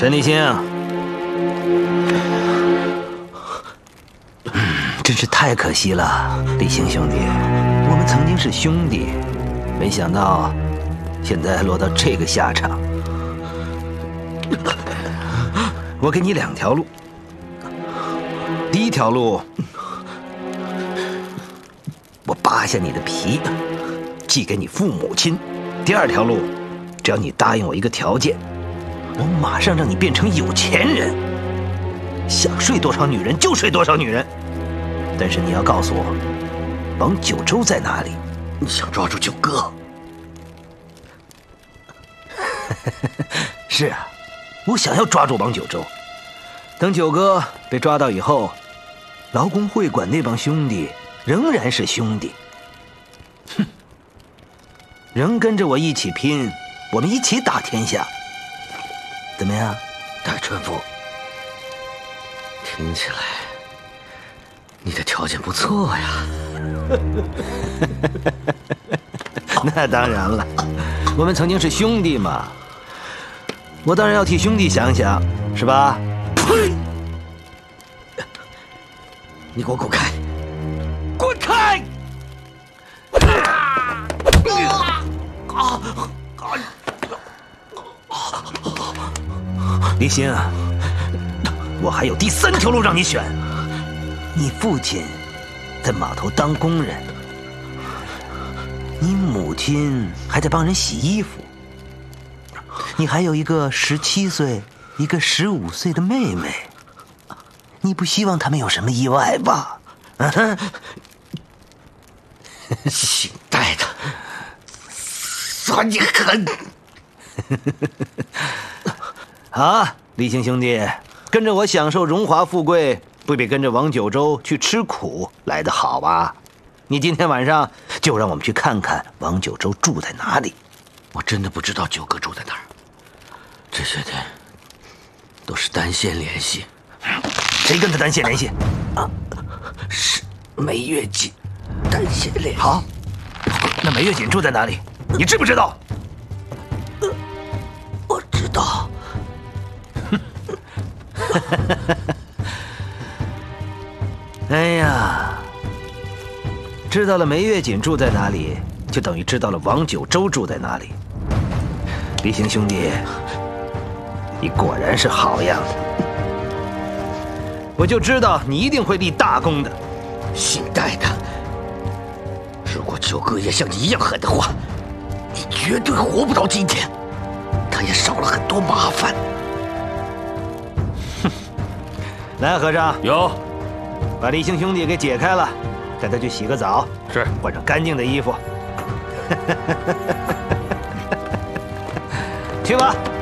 陈立新，真是太可惜了，立新兄弟，我们曾经是兄弟，没想到现在落到这个下场。我给你2条路，第一条路，我扒下你的皮，寄给你父母亲；第2条路，只要你答应我一个条件，我马上让你变成有钱人，想睡多少女人就睡多少女人。但是你要告诉我，王九州在哪里？ 你想抓住九哥？ 是啊，我想要抓住王九州。等九哥被抓到以后，劳工会馆那帮兄弟仍然是兄弟，哼，仍跟着我一起拼，我们一起打天下，怎么样？ 戴春福，听起来你的条件不错呀。 那当然了，我们曾经是兄弟嘛，我当然要替兄弟想想，是吧？ 呸！你给我滚开！滚开！ 立新啊，我还有第3条路让你选。你父亲在码头当工人，你母亲还在帮人洗衣服，你还有一个17岁、一个15岁的妹妹，你不希望他们有什么意外吧？ 姓戴的，算你狠！ 啊，立新兄弟，跟着我享受荣华富贵，不比跟着王九州去吃苦来得好吧？你今天晚上就让我们去看看王九州住在哪里。 我真的不知道九哥住在哪儿，这些天都是单线联系。 谁跟他单线联系？ 是梅月锦单线联系。 好，那梅月锦住在哪里？你知不知道？ 我知道。 哎呀，知道了梅月锦住在哪里，就等于知道了王九州住在哪里。立新兄弟，你果然是好样的，我就知道你一定会立大功的。 姓戴的，如果九哥也像你一样狠的话，你绝对活不到今天，他也少了很多麻烦。 来，和尚， 有， 把立新兄弟给解开了，带他去洗个澡， 是， 换上干净的衣服。去吧。